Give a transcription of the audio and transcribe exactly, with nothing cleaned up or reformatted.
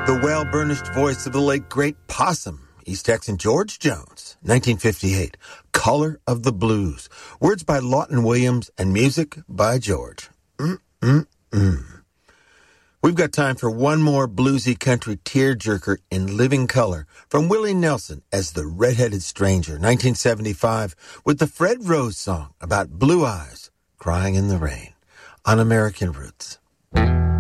The well-burnished voice of the late great Possum, East Texan George Jones, nineteen fifty-eight, Color of the Blues. Words by Lawton Williams and music by George. Mm-mm-mm. We've got time for one more bluesy country tearjerker in living color from Willie Nelson as the Red-Headed Stranger, nineteen seventy-five, with the Fred Rose song about blue eyes crying in the rain on American Roots.